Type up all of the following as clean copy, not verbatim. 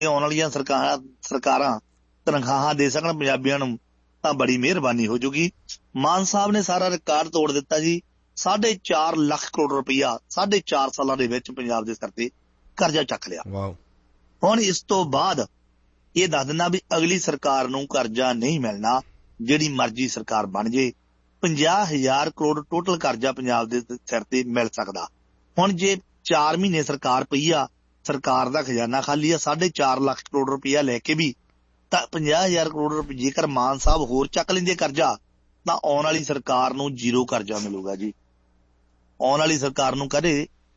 ਆਉਣ ਵਾਲੀਆਂ ਸਰਕਾਰਾਂ ਤਨਖਾਹਾਂ ਦੇ ਸਕਣ ਪੰਜਾਬੀਆਂ ਨੂੰ ਤਾਂ ਬੜੀ ਮਿਹਰਬਾਨੀ ਹੋ ਜੂਗੀ। ਮਾਨ ਸਾਹਿਬ ਨੇ ਸਾਰਾ ਰਿਕਾਰਡ ਤੋੜ ਦਿੱਤਾ ਜੀ। 4.5 ਲੱਖ ਕਰੋੜ ਰੁਪਈਆ 4.5 ਸਾਲਾਂ ਦੇ ਵਿੱਚ ਪੰਜਾਬ ਦੇ ਸਿਰ ਤੇ ਕਰਜ਼ਾ ਚੱਕ ਲਿਆ। ਹੁਣ ਇਸ ਤੋਂ ਬਾਅਦ ਇਹ ਦੱਸ ਦਿੰਦਾ ਵੀ ਅਗਲੀ ਸਰਕਾਰ ਨੂੰ ਕਰਜ਼ਾ ਨਹੀਂ ਮਿਲਣਾ, ਜਿਹੜੀ ਮਰਜ਼ੀ ਸਰਕਾਰ ਬਣ ਜੇ। 50,000 ਕਰੋੜ ਟੋਟਲ ਕਰਜ਼ਾ ਪੰਜਾਬ ਦੇ ਸਿਰ ਤੇ ਮਿਲ ਸਕਦਾ। ਹੁਣ ਜੇ 4 ਮਹੀਨੇ ਸਰਕਾਰ ਪਈ ਆ, ਸਰਕਾਰ ਦਾ ਖਜ਼ਾਨਾ ਖਾਲੀ ਆ, 4.5 ਲੱਖ ਕਰੋੜ ਰੁਪਈਆ ਲੈ ਕੇ ਵੀ ਤਾਂ 50,000 ਕਰੋੜ ਰੁਪਏ ਜੇਕਰ ਮਾਨ ਸਾਹਿਬ ਹੋਰ ਚੱਕ ਲੈਂਦੇ ਕਰਜ਼ਾ ਤਾਂ ਆਉਣ ਵਾਲੀ ਸਰਕਾਰ ਨੂੰ ਜ਼ੀਰੋ ਕਰਜ਼ਾ ਮਿਲੂਗਾ ਜੀ। ਆਉਣ ਵਾਲੀ ਸਰਕਾਰ ਨੂੰ ਕਦੇ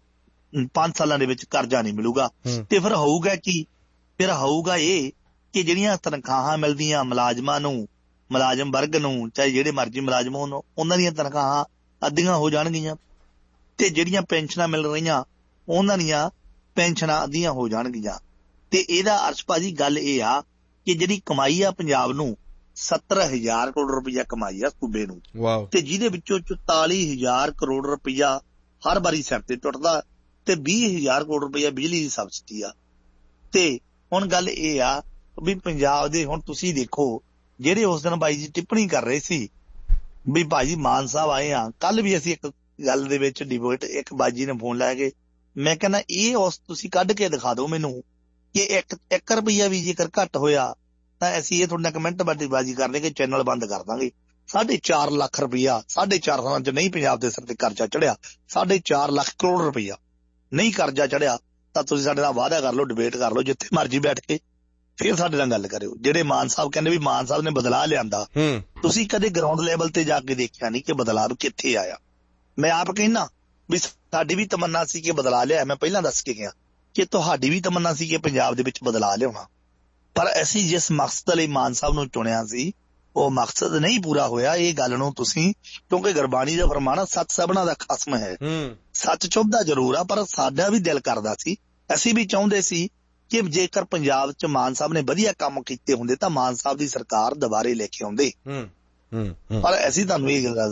5 ਸਾਲਾਂ ਦੇ ਵਿੱਚ ਕਰਜ਼ਾ ਨਹੀਂ ਮਿਲੂਗਾ। ਤੇ ਫਿਰ ਹੋਊਗਾ ਕੀ? ਫਿਰ ਹੋਊਗਾ ਇਹ ਕਿ ਜਿਹੜੀਆਂ ਤਨਖਾਹਾਂ ਮਿਲਦੀਆਂ ਮੁਲਾਜ਼ਮਾਂ ਨੂੰ, ਮੁਲਾਜ਼ਮ ਵਰਗ ਨੂੰ, ਚਾਹੇ ਜਿਹੜੇ ਮਰਜ਼ੀ ਮੁਲਾਜ਼ਮ ਹੋਣ, ਉਹਨਾਂ ਦੀਆਂ ਤਨਖਾਹਾਂ ਅੱਧੀਆਂ ਹੋ ਜਾਣਗੀਆਂ ਤੇ ਜਿਹੜੀਆਂ ਪੈਨਸ਼ਨਾਂ ਮਿਲ ਰਹੀਆਂ ਉਹਨਾਂ ਦੀਆਂ ਪੈਨਸ਼ਨਾਂ ਅੱਧੀਆਂ ਹੋ ਜਾਣਗੀਆਂ। ਤੇ ਇਹਦਾ ਅਰਥ ਭਾਜੀ ਗੱਲ ਇਹ ਆ ਕਿ ਜਿਹੜੀ ਕਮਾਈ ਆ ਪੰਜਾਬ ਨੂੰ 70,000 ਕਰੋੜ ਰੁਪਈਆ ਕਮਾਈ ਆ ਸੂਬੇ ਨੂੰ, ਤੇ ਜਿਹਦੇ ਵਿੱਚੋਂ 44,000 ਕਰੋੜ ਰੁਪਈਆ ਹਰ ਵਾਰੀ ਸਿਰ ਤੇ ਟੁੱਟਦਾ ਤੇ 20,000 ਕਰੋੜ ਰੁਪਈਆ ਬਿਜਲੀ ਦੀ ਸਬਸਿਡੀ ਆ। ਤੇ ਹੁਣ ਗੱਲ ਇਹ ਆ ਵੀ ਪੰਜਾਬ ਦੇ, ਹੁਣ ਤੁਸੀਂ ਦੇਖੋ ਜਿਹੜੇ ਉਸ ਦਿਨ ਬਾਈ ਜੀ ਟਿੱਪਣੀ ਕਰ ਰਹੇ ਸੀ ਵੀ ਭਾਜੀ ਮਾਨ ਸਾਹਿਬ ਆਏ ਆ, ਕੱਲ ਵੀ ਅਸੀਂ ਇੱਕ ਗੱਲ ਦੇ ਵਿੱਚ ਡਿਬੇਟ, ਇੱਕ ਬਾਜੀ ਨੇ ਫੋਨ ਲਾਇਆ ਕੇ ਮੈਂ ਕਹਿੰਦਾ ਇਹ ਉਸ ਤੁਸੀਂ ਕੱਢ ਕੇ ਦਿਖਾ ਦਿਓ ਮੈਨੂੰ ਕਿ 1 ਰੁਪਈਆ ਵੀ ਜੇਕਰ ਘੱਟ ਹੋਇਆ ਤਾਂ ਅਸੀਂ ਇਹ ਤੁਹਾਡੇ ਨਾਲ ਕਮੈਂਟ ਬਾਜੀ ਕਰਨੇ ਕਿ ਚੈਨਲ ਬੰਦ ਕਰ ਦਾਂਗੇ। 4.5 ਲੱਖ ਰੁਪਈਆ 4.5 ਸਾਲਾਂ ਚ ਨਹੀਂ ਪੰਜਾਬ ਦੇ ਸਿਰ ਤੇ ਕਰਜ਼ਾ ਚੜਿਆ। 4.5 ਲੱਖ ਕਰੋੜ ਰੁਪਈਆ ਨਹੀਂ ਕਰਜ਼ਾ ਚੜਿਆ ਤਾਂ ਤੁਸੀਂ ਸਾਡੇ ਨਾਲ ਵਾਅਦਾ ਕਰ ਲਓ, ਡਿਬੇਟ ਕਰ ਲਓ ਜਿੱਥੇ ਮਰਜ਼ੀ ਬੈਠ ਕੇ, ਫਿਰ ਸਾਡੇ ਨਾਲ ਗੱਲ ਕਰਿਓ। ਜਿਹੜੇ ਮਾਨ ਸਾਹਿਬ ਕਹਿੰਦੇ ਵੀ ਮਾਨ ਸਾਹਿਬ ਨੇ ਬਦਲਾਅ ਲਿਆਂਦਾ, ਤੁਸੀਂ ਕਦੇ ਗਰਾਊਂਡ ਲੈਵਲ ਤੇ ਜਾ ਕੇ ਦੇਖਿਆ ਨਹੀਂ ਕਿ ਬਦਲਾਅ ਕਿੱਥੇ ਆਇਆ। ਮੈਂ ਆਪ ਕਹਿਣਾ ਵੀ ਸਾਡੀ ਵੀ ਤਮੰਨਾ ਸੀ ਕਿ ਬਦਲਾਅ ਲਿਆ। ਮੈਂ ਪਹਿਲਾਂ ਦੱਸ ਕੇ ਗਿਆ ਕਿ ਤੁਹਾਡੀ ਵੀ ਤਮੰਨਾ ਸੀ ਕਿ ਪੰਜਾਬ ਦੇ ਵਿੱਚ ਬਦਲਾਅ ਲਿਆਉਣਾ, ਪਰ ਅਸੀਂ ਜਿਸ ਮਕਸਦ ਲਈ ਮਾਨ ਸਾਹਿਬ ਨੂੰ ਚੁਣਿਆ ਸੀ ਉਹ ਮਕਸਦ ਨਹੀਂ ਪੂਰਾ ਹੋਇਆ। ਇਹ ਗੱਲ ਨੂੰ ਤੁਸੀਂ, ਕਿਉਂਕਿ ਗੁਰਬਾਣੀ ਦਾ ਫਰਮਾਨ ਸੱਚ ਸਭਨਾਂ ਦਾ ਖਸਮ ਹੈ, ਸੱਚ ਚੁੱਭਦਾ ਜ਼ਰੂਰ ਆ, ਪਰ ਸਾਡਾ ਵੀ ਦਿਲ ਕਰਦਾ ਸੀ, ਅਸੀਂ ਵੀ ਚਾਹੁੰਦੇ ਸੀ ਕਿ ਜੇਕਰ ਪੰਜਾਬ ਚ ਮਾਨ ਸਾਹਿਬ ਨੇ ਵਧੀਆ ਕੰਮ ਕੀਤੇ ਹੁੰਦੇ ਤਾਂ ਮਾਨ ਸਾਹਿਬ ਦੀ ਸਰਕਾਰ ਦੁਬਾਰੇ ਲੈ ਕੇ ਆਉਂਦੇ। ਪਰ ਅਸੀਂ ਤੁਹਾਨੂੰ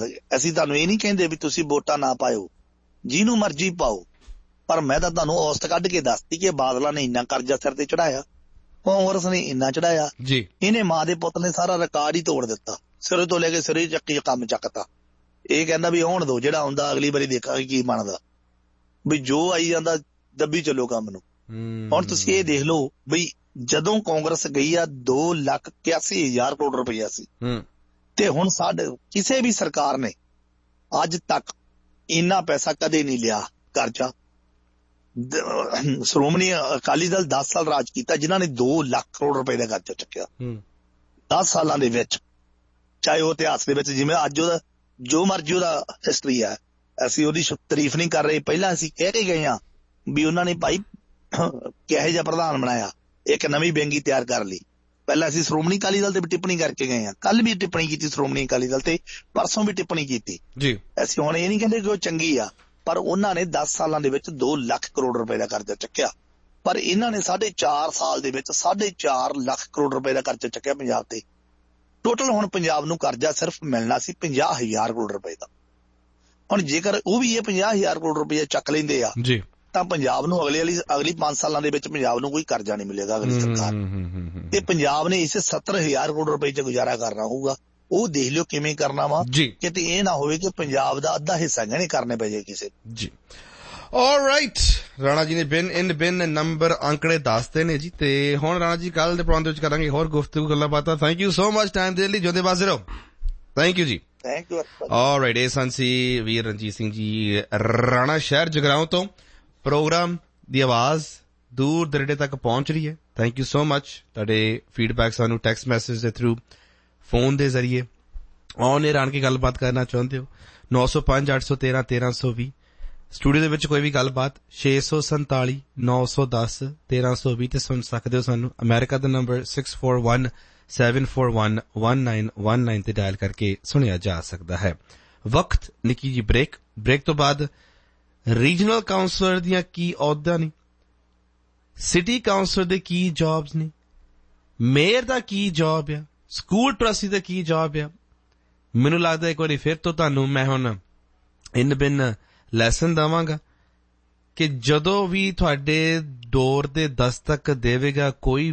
ਇਹ ਨਹੀਂ ਕਹਿੰਦੇ ਵੀ ਤੁਸੀਂ ਵੋਟਾਂ ਨਾ ਪਾਇਓ, ਜਿਹਨੂੰ ਮਰਜ਼ੀ ਪਾਓ, ਪਰ ਮੈਂ ਤਾਂ ਤੁਹਾਨੂੰ ਔਸਤ ਕੱਢ ਕੇ ਦੱਸਦੀ ਕਿ ਬਾਦਲਾਂ ਨੇ ਇੰਨਾ ਕਰਜ਼ਾ ਸਿਰ ਤੇ ਚੜਾਇਆ, ਕਾਂਗਰਸ ਨੇ ਇੰਨਾ ਚੜਾਇਆ ਜੀ। ਇਹਨੇ ਮਾਂ ਦੇ ਪੁੱਤ ਨੇ ਸਾਰਾ ਰਿਕਾਰਡ ਹੀ ਤੋੜ ਦਿੱਤਾ, ਸਿਰੇ ਤੋਂ ਲੈ ਕੇ ਸਿਰੇ ਚੱਕੀ ਕੰਮ ਚੱਕਤਾ। ਇਹ ਕਹਿੰਦਾ ਵੀ ਆਉਣ ਦੋ, ਜਿਹੜਾ ਆਉਂਦਾ ਅਗਲੀ ਵਾਰੀ ਦੇਖਾਂਗੇ ਕੀ ਬਣਦਾ, ਵੀ ਜੋ ਆਈ ਜਾਂਦਾ ਦੱਬੀ ਚੱਲੋ ਕੰਮ ਨੂੰ। ਹੁਣ ਤੁਸੀਂ ਇਹ ਦੇਖ ਲਓ ਬਈ ਜਦੋਂ ਕਾਂਗਰਸ ਗਈ ਆ 2,81,000 ਕਰੋੜ ਰੁਪਈਆ ਸੀ, ਤੇ ਹੁਣ ਸਾਡੇ ਕਿਸੇ ਵੀ ਸਰਕਾਰ ਨੇ ਅੱਜ ਤੱਕ ਇੰਨਾ ਪੈਸਾ ਕਦੇ ਨਹੀਂ ਲਿਆ ਕਰਜ਼ਾ। ਸ਼੍ਰੋਮਣੀ ਅਕਾਲੀ ਦਲ 10 ਸਾਲ ਰਾਜ ਕੀਤਾ, ਜਿਨ੍ਹਾਂ ਨੇ 2 ਲੱਖ ਕਰੋੜ ਰੁਪਏ ਦਾ ਕਰਜ਼ਾ ਚੁੱਕਿਆ 10 ਸਾਲਾਂ ਦੇ ਵਿੱਚ। ਚਾਹੇ ਉਹ ਇਤਿਹਾਸ ਦੇ ਵਿੱਚ ਜਿਵੇਂ ਅੱਜ ਉਹਦਾ ਜੋ ਮਰਜ਼ੀ ਉਹਦਾ ਹਿਸਟਰੀ ਹੈ, ਅਸੀਂ ਉਹਦੀ ਤਾਰੀਫ ਨਹੀਂ ਕਰ ਰਹੇ। ਪਹਿਲਾਂ ਅਸੀਂ ਕਹਿ ਕੇ ਗਏ ਹਾਂ ਵੀ ਉਹਨਾਂ ਨੇ ਭਾਈ ਕਿਹੋ ਜਿਹਾ ਪ੍ਰਧਾਨ ਬਣਾਇਆ, ਇੱਕ ਨਵੀਂ ਬੈਂਗੀ ਤਿਆਰ ਕਰ ਲਈ। ਪਹਿਲਾਂ ਅਸੀਂ ਸ਼੍ਰੋਮਣੀ ਅਕਾਲੀ ਦਲ ਤੇ ਵੀ ਟਿੱਪਣੀ ਕਰਕੇ ਗਏ ਹਾਂ, ਕੱਲ ਵੀ ਟਿੱਪਣੀ ਕੀਤੀ ਸ਼੍ਰੋਮਣੀ ਅਕਾਲੀ ਦਲ ਤੇ, ਪਰਸੋਂ ਵੀ ਟਿੱਪਣੀ ਕੀਤੀ ਜੀ। ਅਸੀਂ ਹੁਣ ਇਹ ਨਹੀਂ ਕਹਿੰਦੇ ਕਿ ਉਹ ਚੰਗੀ ਆ, ਪਰ ਉਹਨਾਂ ਨੇ 10 ਸਾਲਾਂ ਦੇ ਵਿੱਚ 2 ਲੱਖ ਕਰੋੜ ਰੁਪਏ ਦਾ ਕਰਜ਼ਾ ਚੱਕਿਆ। ਪਰ ਇਹਨਾਂ ਨੇ 4.5 ਸਾਲ ਦੇ ਵਿੱਚ 4.5 ਲੱਖ ਕਰੋੜ ਰੁਪਏ ਦਾ ਕਰਜ਼ਾ ਚੱਕਿਆ ਪੰਜਾਬ ਤੇ। ਟੋਟਲ ਹੁਣ ਪੰਜਾਬ ਨੂੰ ਕਰਜ਼ਾ ਸਿਰਫ ਮਿਲਣਾ ਸੀ 50,000 ਕਰੋੜ ਰੁਪਏ ਦਾ। ਹੁਣ ਜੇਕਰ ਉਹ ਵੀ ਇਹ 50,000 ਕਰੋੜ ਰੁਪਏ ਚੱਕ ਲੈਂਦੇ ਆ ਜੀ ਤਾਂ ਪੰਜਾਬ ਨੂੰ ਅਗਲੀ 5 ਸਾਲਾਂ ਦੇ ਵਿੱਚ ਪੰਜਾਬ ਨੂੰ ਕੋਈ ਕਰਜ਼ਾ ਨਹੀਂ ਮਿਲੇਗਾ ਅਗਲੀ ਸਰਕਾਰ। ਤੇ ਪੰਜਾਬ ਨੇ ਇਸੇ 70,000 ਕਰੋੜ ਰੁਪਏ ਚ ਗੁਜ਼ਾਰਾ ਕਰਨਾ ਹੋਊਗਾ। ਉਹ ਦੇਖ ਲਿਓ ਕਿਵੇਂ ਕਰਨਾ ਵਾ, ਕਿਤੇ ਇਹ ਨਾ ਹੋਵੇ ਕਿ ਪੰਜਾਬ ਦਾ ਅੱਧਾ ਹਿੱਸਾ ਗਹਿਣੇ ਕਰਨੇ ਪੈ ਜਾਏ ਕਿਸੇ ਜੀ। ਆਲਰਾਈਟ, ਰਾਣਾ ਜੀ ਨੇ ਬਿਨ ਨੰਬਰ ਅੰਕੜੇ ਦੱਸਦੇ ਨੇ ਜੀ। ਤੇ ਹੁਣ ਰਾਣਾ ਜੀ ਕੱਲ ਦੇ ਪ੍ਰੋਗਰਾਮ ਦੇ ਵਿੱਚ ਕਰਾਂਗੇ ਹੋਰ ਗੁਫ਼ਤਗੂ ਗੱਲਾਂ ਬਾਤਾਂ। Thank you so much time ਦੇਣ ਲਈ, ਜਿਉਂਦੇ ਬਾਜ਼ੇ ਰਹੋ। ਥੈਂਕ ਯੂ ਜੀ। Thank you. ਆਲਰਾਈਟ, ਇਹ ਸਨ ਸੀ ਵੀਰ ਰਣਜੀਤ ਸਿੰਘ ਜੀ ਰਾਣਾ, ਸ਼ਹਿਰ ਜਗਰਾਉਂ ਤੋਂ। ਪ੍ਰੋਗਰਾਮ ਦੀ ਆਵਾਜ਼ ਦੂਰ ਦਰੇਡੇ ਤੱਕ ਪਹੁੰਚ ਰਹੀ ਹੈ। Thank you so much. ਤੁਹਾਡੇ ਫੀਡਬੈਕ ਸਾਨੂੰ ਟੈਕਸਟ ਮੈਸੇਜ ਦੇ ਥਰੂ, ਫੋਨ ਦੇ ਜ਼ਰੀਏ ਔਨ ਏਅਰ ਆਣ ਕੇ ਗੱਲਬਾਤ ਕਰਨਾ ਚਾਹੁੰਦੇ ਹੋ 905-813-1320। ਸਟੂਡੀਓ ਦੇ ਵਿੱਚ ਕੋਈ ਵੀ ਗੱਲਬਾਤ 647-910-1320 ਤੇ ਸੁਣ ਸਕਦੇ ਹੋ ਸਾਨੂੰ। ਅਮਰੀਕਾ ਦਾ ਨੰਬਰ 641-741-1919 ਤੇ ਡਾਇਲ ਕਰਕੇ ਸੁਣਿਆ ਜਾ ਸਕਦਾ ਹੈ। ਵਕਤ ਨਿੱਕੀ ਜੀ ਬ੍ਰੇਕ ਤੋਂ ਬਾਅਦ ਰੀਜਨਲ ਕਾਉਂਸਲਰ ਦੀਆਂ ਕੀ ਅਹੁਦਾ ਨੇ, ਸਿਟੀ ਕਾਉਂਸਲਰ ਦੇ ਕੀ ਜੌਬਸ ਨੇ, ਮੇਅਰ ਦਾ ਕੀ ਜੌਬ ਆ, ਸਕੂਲ ਟਰਸਟੀ ਦਾ ਕੀ ਜੌਬ ਆ। ਮੈਨੂੰ ਲੱਗਦਾ ਇੱਕ ਵਾਰੀ ਫਿਰ ਤੋਂ ਤੁਹਾਨੂੰ ਮੈਂ ਹੁਣ ਇਨ ਬਿਨ ਲੈਸਨ ਦੇਵਾਂਗਾ ਕਿ ਜਦੋਂ ਵੀ ਤੁਹਾਡੇ ਡੋਰ ਦੇ ਦਸਤਕ ਦੇਵੇਗਾ ਕੋਈ